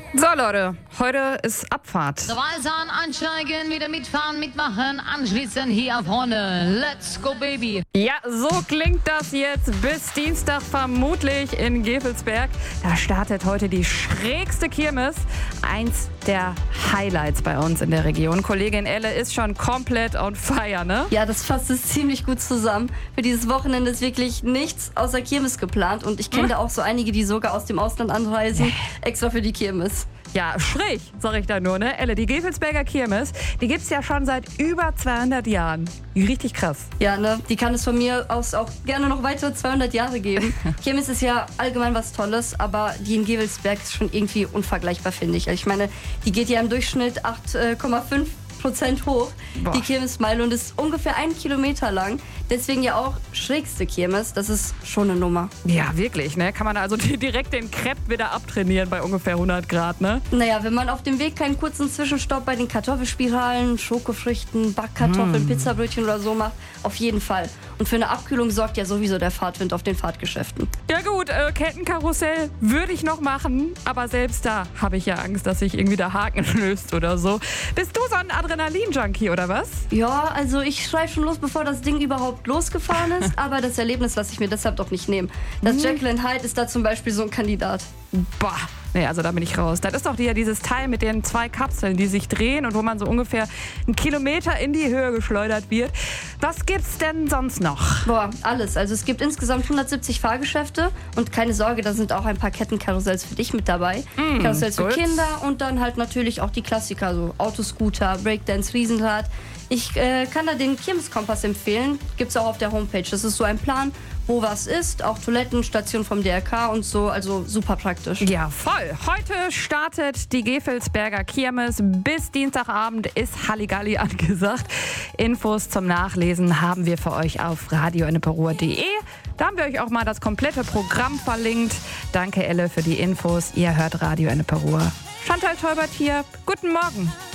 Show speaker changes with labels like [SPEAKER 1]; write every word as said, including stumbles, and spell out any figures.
[SPEAKER 1] So Leute, heute ist Abfahrt.
[SPEAKER 2] Gewaltsam ansteigen, wieder mitfahren, mitmachen, anschließen hier vorne. Let's go, Baby.
[SPEAKER 1] Ja, so klingt das jetzt bis Dienstag vermutlich in Gevelsberg. Da startet heute die schrägste Kirmes. Eins der Highlights bei uns in der Region. Kollegin Elle ist schon komplett on fire, ne?
[SPEAKER 3] Ja, das fasst es ziemlich gut zusammen. Für dieses Wochenende ist wirklich nichts außer Kirmes geplant. Und ich kenne da auch so einige, die sogar aus dem Ausland anreisen, extra für die Kirmes.
[SPEAKER 1] Ja, schräg, sag ich da nur, ne? Elle, die Gevelsberger Kirmes, die gibt's ja schon seit über zweihundert Jahren. Richtig krass.
[SPEAKER 3] Ja, ne? Die kann es von mir aus auch gerne noch weitere zweihundert Jahre geben. Kirmes ist ja allgemein was Tolles, aber die in Gevelsberg ist schon irgendwie unvergleichbar, finde ich. Also ich meine, die geht ja im Durchschnitt acht Komma fünf Prozent hoch, Boah. die Kirmesmeile, und ist ungefähr einen Kilometer lang. Deswegen ja auch schrägste Kirmes. Das ist schon eine Nummer.
[SPEAKER 1] Ja, wirklich, ne? Kann man also direkt den Crepe wieder abtrainieren bei ungefähr hundert Grad, ne?
[SPEAKER 3] Naja, wenn man auf dem Weg keinen kurzen Zwischenstopp bei den Kartoffelspiralen, Schokofrüchten, Backkartoffeln, mm. Pizzabrötchen oder so macht, auf jeden Fall. Und für eine Abkühlung sorgt ja sowieso der Fahrtwind auf den Fahrtgeschäften.
[SPEAKER 1] Ja gut, äh, Kettenkarussell würde ich noch machen, aber selbst da habe ich ja Angst, dass sich irgendwie der Haken löst oder so. Bist du so ein Adrenalin-Junkie oder was?
[SPEAKER 3] Ja, also ich schreibe schon los, bevor das Ding überhaupt losgefahren ist, aber das Erlebnis lasse ich mir deshalb doch nicht nehmen. Das
[SPEAKER 1] Mhm.
[SPEAKER 3] Jekyll and Hyde ist da zum Beispiel so ein Kandidat.
[SPEAKER 1] Boah, nee, also da bin ich raus. Das ist doch ja dieses Teil mit den zwei Kapseln, die sich drehen und wo man so ungefähr einen Kilometer in die Höhe geschleudert wird. Was gibt's denn sonst noch?
[SPEAKER 3] Boah, alles. Also es gibt insgesamt hundertsiebzig Fahrgeschäfte und keine Sorge, da sind auch ein paar Kettenkarussells für dich mit dabei.
[SPEAKER 1] Mm,
[SPEAKER 3] Karussells für
[SPEAKER 1] gut.
[SPEAKER 3] Kinder und dann halt natürlich auch die Klassiker, so Autoscooter, Breakdance, Riesenrad. Ich äh, kann da den Kirmeskompass empfehlen, gibt's auch auf der Homepage. Das ist so ein Plan, wo was ist, auch Toiletten, Station vom D R K und so, also super praktisch.
[SPEAKER 1] Ja, voll. Heute startet die Gevelsberger Kirmes. Bis Dienstagabend ist Halligalli angesagt. Infos zum Nachlesen haben wir für euch auf radio enneperuhr punkt de. Da haben wir euch auch mal das komplette Programm verlinkt. Danke, Elle, für die Infos. Ihr hört Radio Enneperuhr. Chantal Teubert hier. Guten Morgen.